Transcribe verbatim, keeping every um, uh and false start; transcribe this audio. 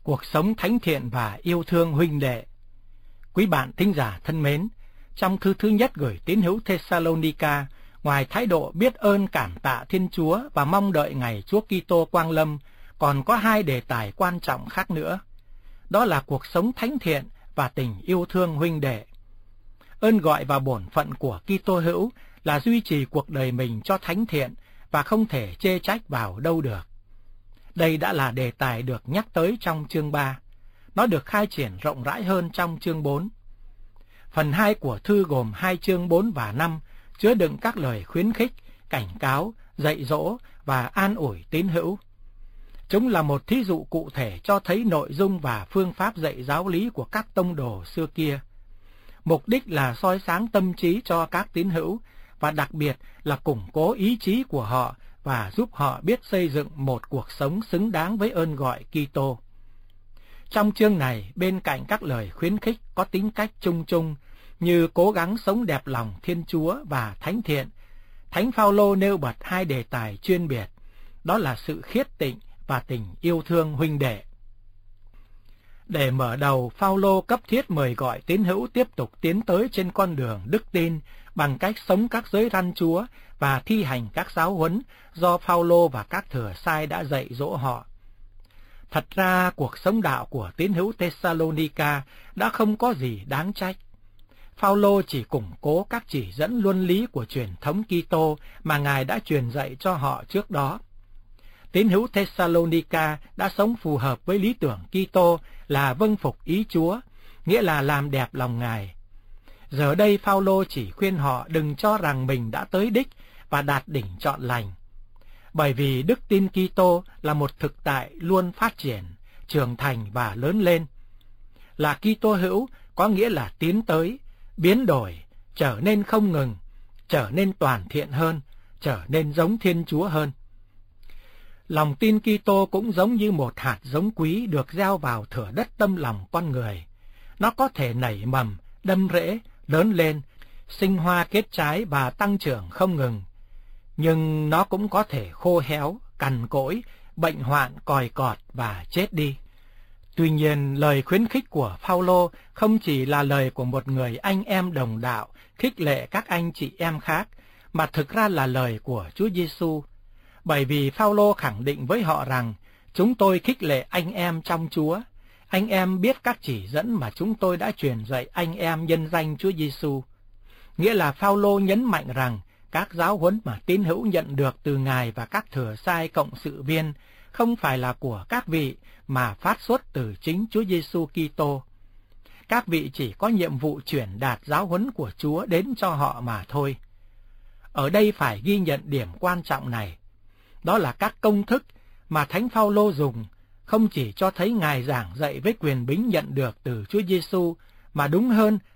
cuộc sống thánh thiện và yêu thương huynh đệ. Quý bạn thính giả thân mến, trong thư thứ nhất gửi tín hữu Thessalonica, ngoài thái độ biết ơn cảm tạ Thiên Chúa và mong đợi ngày Chúa Kitô quang lâm, còn có hai đề tài quan trọng khác nữa. Đó là cuộc sống thánh thiện và tình yêu thương huynh đệ. Ơn gọi và bổn phận của Kitô hữu là duy trì cuộc đời mình cho thánh thiện và không thể chê trách vào đâu được. Đây đã là đề tài được nhắc tới trong chương ba. Nó được khai triển rộng rãi hơn trong chương bốn. Phần hai của thư gồm hai chương bốn và năm, chứa đựng các lời khuyến khích, cảnh cáo, dạy dỗ và an ủi tín hữu. Chúng là một thí dụ cụ thể cho thấy nội dung và phương pháp dạy giáo lý của các tông đồ xưa kia. Mục đích là soi sáng tâm trí cho các tín hữu và đặc biệt là củng cố ý chí của họ và giúp họ biết xây dựng một cuộc sống xứng đáng với ơn gọi Kitô. Trong chương này, bên cạnh các lời khuyến khích có tính cách chung chung như cố gắng sống đẹp lòng Thiên Chúa và thánh thiện, Thánh Phaolô nêu bật hai đề tài chuyên biệt, đó là sự khiết tịnh và tình yêu thương huynh đệ. Để mở đầu, Phaolô cấp thiết mời gọi tín hữu tiếp tục tiến tới trên con đường đức tin bằng cách sống các giới răn Chúa và thi hành các giáo huấn do Phaolô và các thừa sai đã dạy dỗ họ. Thật ra, cuộc sống đạo của tín hữu Thessalonica đã không có gì đáng trách. Phaolô chỉ củng cố các chỉ dẫn luân lý của truyền thống Kitô mà Ngài đã truyền dạy cho họ trước đó. Tín hữu Thessalonica đã sống phù hợp với lý tưởng Kitô là vâng phục ý Chúa, nghĩa là làm đẹp lòng Ngài. Giờ đây Phaolô chỉ khuyên họ đừng cho rằng mình đã tới đích và đạt đỉnh trọn lành. Bởi vì đức tin Kitô là một thực tại luôn phát triển, trưởng thành và lớn lên. Là Kitô hữu có nghĩa là tiến tới, biến đổi, trở nên không ngừng, trở nên toàn thiện hơn, trở nên giống Thiên Chúa hơn. Lòng tin Kitô cũng giống như một hạt giống quý được gieo vào thửa đất tâm lòng con người. Nó có thể nảy mầm, đâm rễ, lớn lên, sinh hoa kết trái và tăng trưởng không ngừng. Nhưng nó cũng có thể khô héo, cằn cỗi, bệnh hoạn, còi cọt và chết đi. Tuy nhiên, lời khuyến khích của Phaolô không chỉ là lời của một người anh em đồng đạo khích lệ các anh chị em khác, mà thực ra là lời của Chúa Giêsu. Bởi vì Phaolô khẳng định với họ rằng, chúng tôi khích lệ anh em trong Chúa. Anh em biết các chỉ dẫn mà chúng tôi đã truyền dạy anh em nhân danh Chúa Giêsu. Nghĩa là Phaolô nhấn mạnh rằng, các giáo huấn mà tín hữu nhận được từ Ngài và các thừa sai cộng sự viên không phải là của các vị mà phát xuất từ chính Chúa Giêsu Kitô. Các vị chỉ có nhiệm vụ truyền đạt giáo huấn của Chúa đến cho họ mà thôi. Ở đây phải ghi nhận điểm quan trọng này. Đó là các công thức mà Thánh Phaolô dùng không chỉ cho thấy Ngài giảng dạy với quyền bính nhận được từ Chúa Giêsu, mà đúng hơn